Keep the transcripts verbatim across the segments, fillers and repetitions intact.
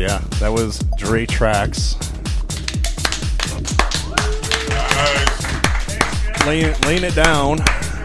yeah, that was Dre Tracks. Nice. Laying, laying it down.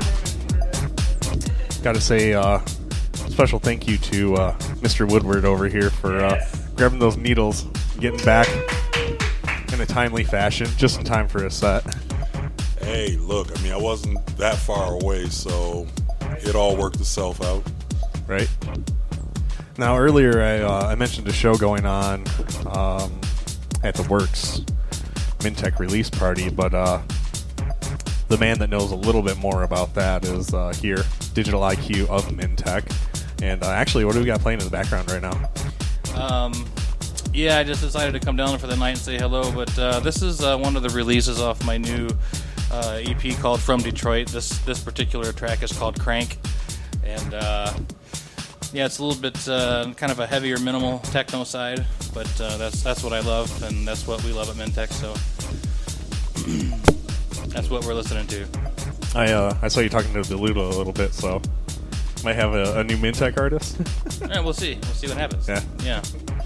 Got to say, uh, special thank you to uh, Mister Woodward over here for uh, grabbing those needles, getting back in a timely fashion, just in time for a set. Hey, look, I mean, I wasn't that far away, so it all worked itself out. Right. Now, earlier I, uh, I mentioned a show going on um, at the Works Mintech release party, but uh, the man that knows a little bit more about that is uh, here, Digital I Q of Mintech. And uh, actually, what do we got playing in the background right now? Um, yeah, I just decided to come down for the night and say hello, but uh, this is uh, one of the releases off my new uh, E P called From Detroit. This this particular track is called Crank, and uh, yeah, it's a little bit uh, kind of a heavier, minimal techno side, but uh, that's that's what I love, and that's what we love at Mintech, so that's what we're listening to. I uh, I saw you talking to DeLudo a little bit, so might have a, a new Mintech artist. Yeah, we'll see. We'll see what happens. Yeah. Yeah.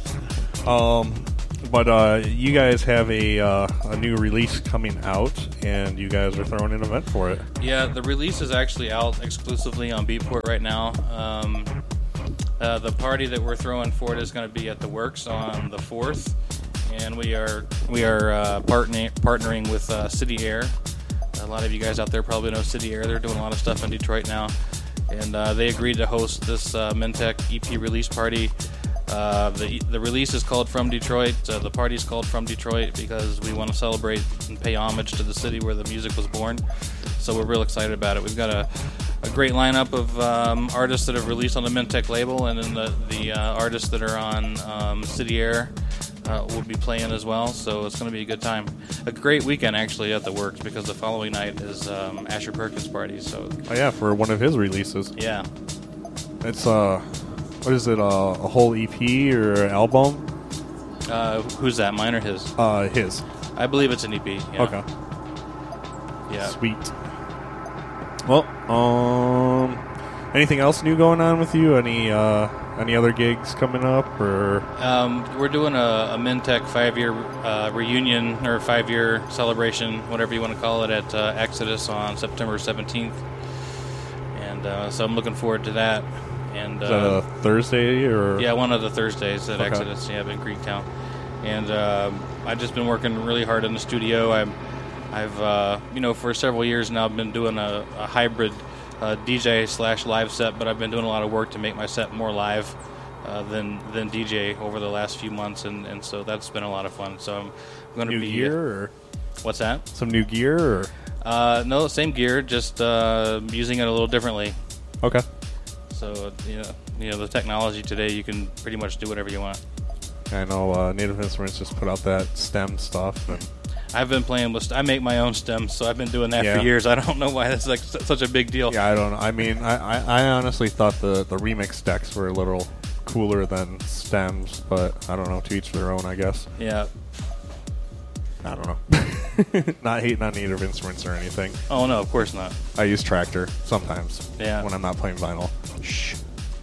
Um, but uh, you guys have a uh, a new release coming out, and you guys are throwing an event for it. Yeah, the release is actually out exclusively on Beatport right now. Um, uh, the party that we're throwing for it is going to be at the Works on the fourth, and we are we are uh, partnering partnering with uh, City Air. A lot of you guys out there probably know City Air. They're doing a lot of stuff in Detroit now, and uh, they agreed to host this uh, Mintech E P release party. Uh, the the release is called From Detroit. Uh, the party is called From Detroit because we want to celebrate and pay homage to the city where the music was born. So we're real excited about it. We've got a, a great lineup of um, artists that have released on the Mintech label, and then the the uh, artists that are on um, City Air uh, will be playing as well. So it's going to be a good time. A great weekend actually at the Works because the following night is um, Asher Perkins' party. So oh yeah, for one of his releases. Yeah, it's uh. What is it, uh, a whole E P or album? Uh, who's that, mine or his? Uh, his. I believe it's an E P, yeah. Okay. Yeah. Sweet. Well, um, anything else new going on with you? Any uh, any other gigs coming up? Or um, We're doing a, a Mintech five-year uh, reunion or five-year celebration, whatever you want to call it, at uh, Exodus on September seventeenth. And uh, so I'm looking forward to that. And, is that uh, a Thursday or? Yeah, one of the Thursdays at okay. Exodus, yeah, in Creektown. And uh, I've just been working really hard in the studio. I'm, I've, uh, you know, for several years now, I've been doing a, a hybrid uh, D J slash live set, but I've been doing a lot of work to make my set more live uh, than than D J over the last few months, and, and so that's been a lot of fun. So I'm going to new be gear or what's that? Some new gear or? Uh, no, same gear, just uh, using it a little differently. Okay. So, you know, you know, the technology today, you can pretty much do whatever you want. I know uh, Native Instruments just put out that stem stuff. And I've been playing with, I make my own stems, so I've been doing that yeah. for years. I don't know why that's like such a big deal. Yeah, I don't know. I mean, I, I, I honestly thought the, the remix decks were a little cooler than stems, but I don't know, to each their own, I guess. Yeah. I don't know. Not hating on Native Instruments or anything. Oh, no, of course not. I use Tractor sometimes yeah. when I'm not playing vinyl. Shh.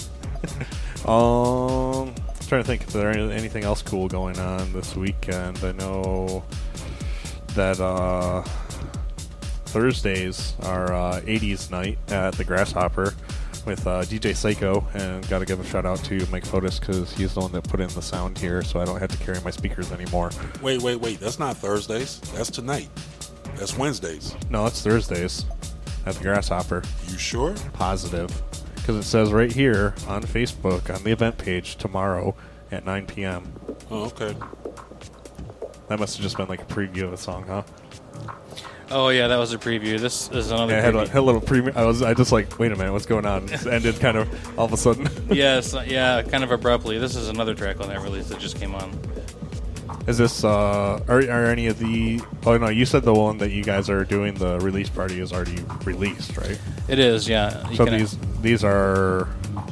um, I'm trying to think if there's anything else cool going on this weekend. I know that uh, Thursdays are uh, eighties night at the Grasshopper with uh, D J Seiko, and got to give a shout out to Mike Fotis because he's the one that put in the sound here, so I don't have to carry my speakers anymore. Wait, wait, wait. That's not Thursdays. That's tonight. That's Wednesdays. No, it's Thursdays at the Grasshopper. You sure? Positive. Because it says right here on Facebook on the event page tomorrow at nine p.m. Oh, okay. That must have just been like a preview of a song, huh? Oh yeah, that was a preview. This is another. Yeah, I had a, had a little preview. I was, I just like, wait a minute, what's going on? It ended kind of all of a sudden. Yes, yeah, kind of abruptly. This is another track on that release that just came on. Is this? Uh, are, are any of the? Oh no, you said the one that you guys are doing the release party is already released, right? It is, yeah. You so these have... these are.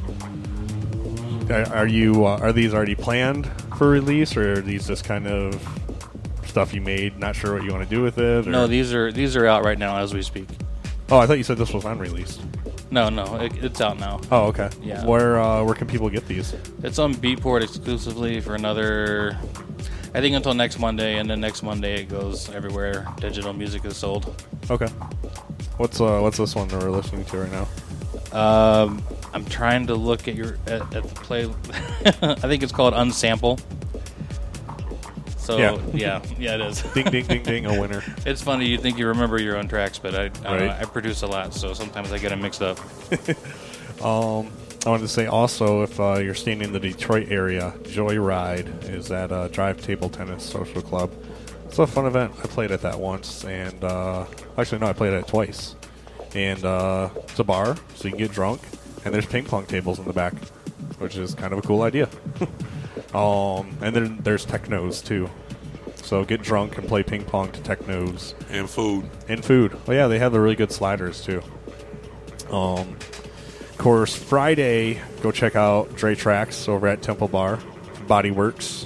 Are you? Uh, are these already planned for release, or are these just kind of stuff you made? Not sure what you want to do with it. Or? No, these are these are out right now as we speak. Oh, I thought you said this was unreleased. No, no, it, it's out now. Oh, okay. Yeah. Where uh, where can people get these? It's on Beatport exclusively for another, I think until next Monday, and then next Monday it goes everywhere digital music is sold. Okay. What's uh what's this one that we're listening to right now? Um, I'm trying to look at your at, at the play. I think it's called Unsample. So Yeah. yeah, yeah, it is. Ding ding ding ding, a winner. It's funny you think you remember your own tracks, but I I, don't know, Right. I produce a lot, so sometimes I get them mixed up. Um, I wanted to say also, if uh, you're staying in the Detroit area, Joyride is at uh, Drive Table Tennis Social Club. It's a fun event. I played at that once, and uh, actually no, I played at it twice. And uh, it's a bar, so you can get drunk, and there's ping pong tables in the back, which is kind of a cool idea. um, and then there's technos too. So get drunk and play ping pong to technos. And food. And food. Oh yeah, they have the really good sliders too. Um, of course, Friday, go check out Dre Tracks over at Temple Bar, Body Works,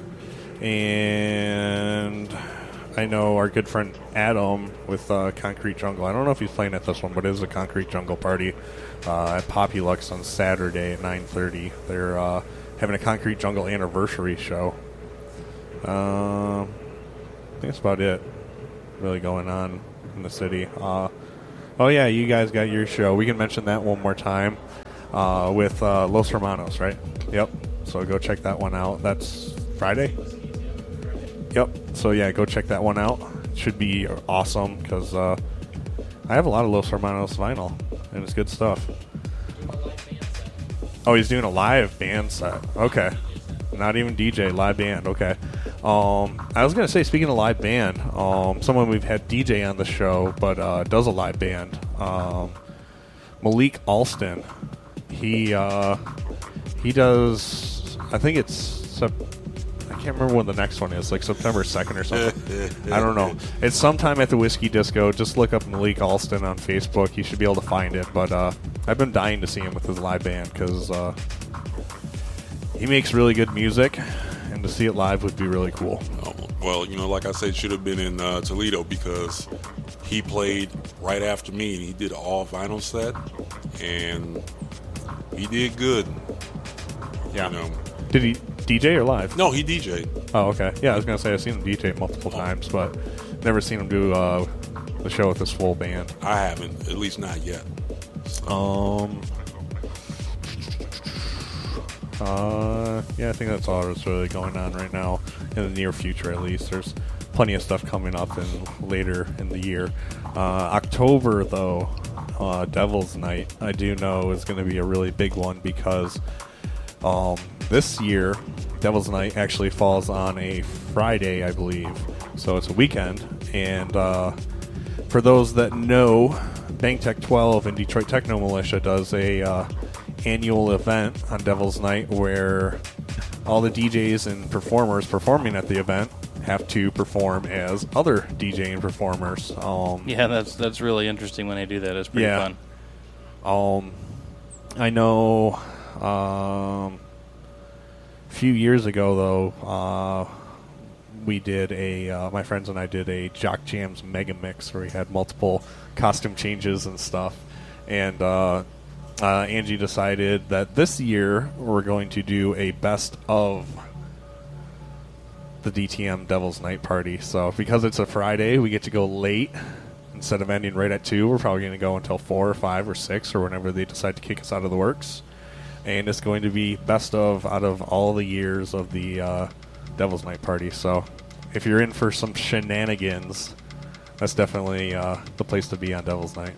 and I know our good friend Adam with uh, Concrete Jungle. I don't know if he's playing at this one, but it is a Concrete Jungle party uh, at Populux on Saturday at nine thirty. They're uh, having a Concrete Jungle anniversary show. Um, I think that's about it really going on in the city. Uh, oh, yeah, you guys got your show. We can mention that one more time uh, with uh, Los Hermanos, right? Yep. So go check that one out. That's Friday? Yep. So, yeah, go check that one out. It should be awesome because uh, I have a lot of Los Hermanos vinyl, and it's good stuff. Oh, he's doing a live band set. Okay. Not even D J, live band. Okay. Um, I was going to say, speaking of live band, um, someone we've had D J on the show, but uh, does a live band, um, Malik Alston. He uh, he does, I think it's, sep- I can't remember when the next one is, like September second or something. I don't know. It's sometime at the Whiskey Disco. Just look up Malik Alston on Facebook. You should be able to find it. But uh, I've been dying to see him with his live band because uh, he makes really good music. And to see it live would be really cool. Oh, well, you know, like I said, should have been in uh, Toledo because he played right after me, and he did an all vinyl set, and he did good. Yeah. You know. Did he D J or live? No, he D J'd. Oh, okay. Yeah, I was gonna say I've seen him D J multiple times, but never seen him do uh, the show with this full band. I haven't, at least not yet. So. Um. Uh, yeah, I think that's all that's really going on right now in the near future. At least there's plenty of stuff coming up in later in the year. Uh, October, though, uh, Devil's Night, I do know is going to be a really big one because um, this year Devil's Night actually falls on a Friday, I believe. So it's a weekend, and uh, for those that know, Bangtech twelve and Detroit Techno Militia does a uh, annual event on Devil's Night where all the D Js and performers performing at the event have to perform as other D J and performers. Um, Yeah, that's that's really interesting when they do that. It's pretty Yeah. fun. Um, I know um, a few years ago, though, uh, we did a, uh, my friends and I did a Jock Jams Mega Mix where we had multiple costume changes and stuff. And uh, uh, Angie decided that this year we're going to do a best of the D T M Devil's Night Party. So because it's a Friday, we get to go late. Instead of ending right at two, we're probably going to go until four or five or six or whenever they decide to kick us out of the works. And it's going to be best of out of all the years of the uh, Devil's Night Party. So if you're in for some shenanigans, that's definitely uh, the place to be on Devil's Night.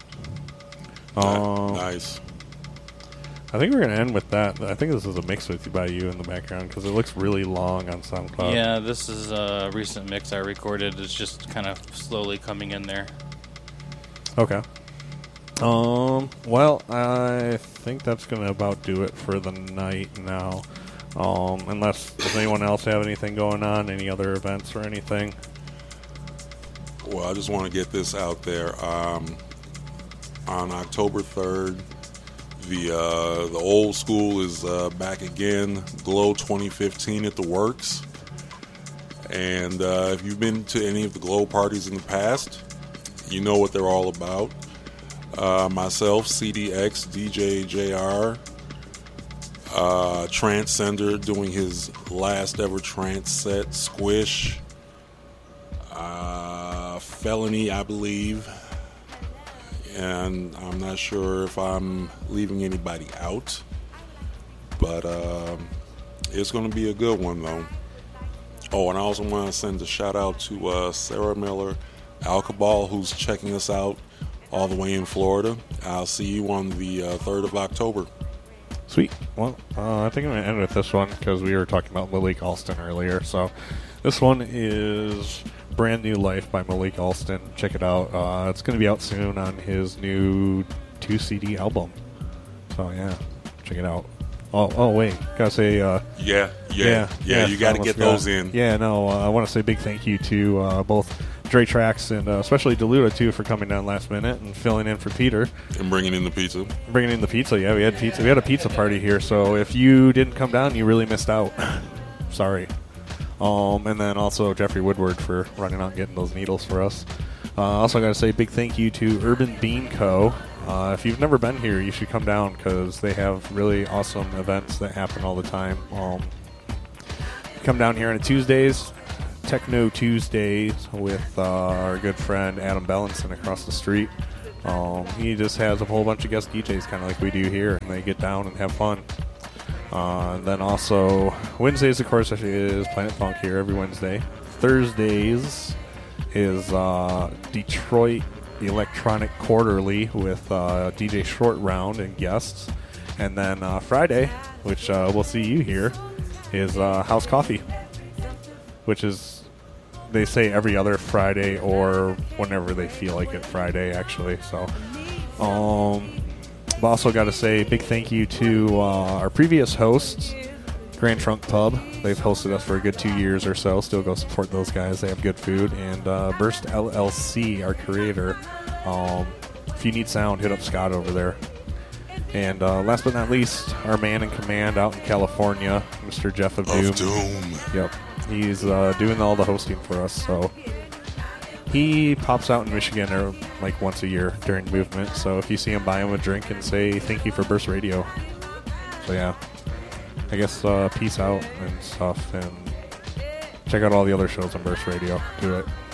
Um, Nice. I think we're going to end with that. I think this is a mix with you by you in the background because it looks really long on SoundCloud. Yeah, this is a recent mix I recorded. It's just kind of slowly coming in there. Okay. Um. Well, I think that's going to about do it for the night now. Um. Unless does anyone else have anything going on? Any other events or anything? Well, I just want to get this out there. Um, on October third, the uh, the old school is uh, back again. Glow twenty fifteen at the Works. And uh, if you've been to any of the Glow parties in the past, you know what they're all about. Uh, myself, C D X, D J J R, uh, Transcender doing his last ever trance set, Squish, uh, Felony, I believe, and I'm not sure if I'm leaving anybody out, but uh, it's going to be a good one, though. Oh, and I also want to send a shout out to uh, Sarah Miller Alcabal, who's checking us out all the way in Florida. I'll see you on the uh, third of October. Sweet. Well, uh, I think I'm going to end with this one because we were talking about Malik Alston earlier. So this one is Brand New Life by Malik Alston. Check it out. Uh, it's going to be out soon on his new two C D album. So, yeah, check it out. Oh, oh wait. Gotta say, uh, yeah, yeah, yeah, yeah, yeah. You got to get those in. Yeah, no, uh, I want to say a big thank you to uh, both Dre Trax and uh, especially Deluda, too, for coming down last minute and filling in for Peter. And bringing in the pizza. Bringing in the pizza, yeah. We had pizza. We had a pizza party here, so if you didn't come down, you really missed out. Sorry. Um, and then also Jeffrey Woodward for running out and getting those needles for us. Uh, also, got to say a big thank you to Urban Bean Co. Uh, if you've never been here, you should come down because they have really awesome events that happen all the time. Um, come down here on Tuesdays, Techno Tuesdays, with uh, our good friend Adam Bellinson across the street. Um, he just has a whole bunch of guest D Js, kind of like we do here, and they get down and have fun. Uh, and then also Wednesdays, of course, is Planet Funk here every Wednesday. Thursdays is uh, Detroit Electronic Quarterly with uh, D J Short Round and guests. And then uh, Friday, which uh, we'll see you here, is uh, House Coffee, which is, they say every other Friday or whenever they feel like it Friday, actually. So, um, I've also got to say a big thank you to uh, our previous hosts, Grand Trunk Pub. They've hosted us for a good two years or so. Still go support those guys. They have good food. And uh, Burst L L C, our creator. Um, if you need sound, hit up Scott over there. And uh, last but not least, our man in command out in California, Mister Jeff of Doom. Of Doom. Yep. He's uh, doing all the hosting for us. So he pops out in Michigan or like once a year during movement. So if you see him, buy him a drink and say thank you for Burst Radio. So yeah. I guess uh, peace out and stuff, and check out all the other shows on Burst Radio. Do it.